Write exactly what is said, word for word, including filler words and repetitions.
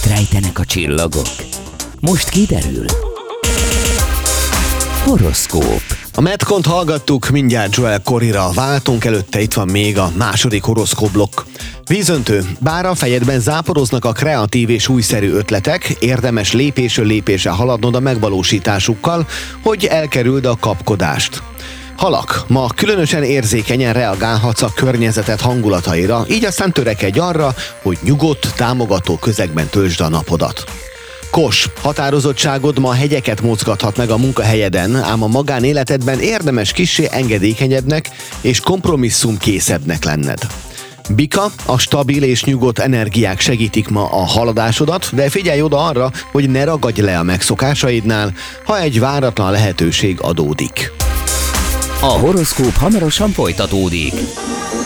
Mit rejtenek a csillagok? Most kiderül. Horoszkóp. A Metcont hallgattuk, mindjárt Joel Corryra váltunk, előtte itt van még a második horoszkópblokk. Vízöntő. Bár a fejedben záporoznak a kreatív és újszerű ötletek, érdemes lépésről lépésre haladnod a megvalósításukkal, hogy elkerüld a kapkodást. Halak. Ma különösen érzékenyen reagálhatsz a környezeted hangulataira, így aztán törekedj arra, hogy nyugodt, támogató közegben töltsd a napodat. Kos. Határozottságod ma hegyeket mozgathat meg a munkahelyeden, ám a magánéletedben érdemes kissé engedékenyebbnek és kompromisszumkészebbnek lenned. Bika. A stabil és nyugodt energiák segítik ma a haladásodat, de figyelj oda arra, hogy ne ragadj le a megszokásaidnál, ha egy váratlan lehetőség adódik. A horoszkóp hamarosan folytatódik.